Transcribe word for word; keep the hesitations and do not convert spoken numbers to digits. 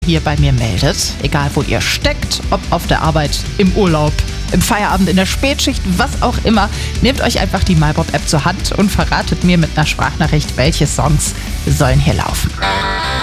hier bei mir meldet, egal wo ihr steckt, ob auf der Arbeit, im Urlaub, im Feierabend, in der Spätschicht, was auch immer. Nehmt euch einfach die MyBob-App zur Hand und verratet mir mit einer Sprachnachricht, welche Songs sollen hier laufen.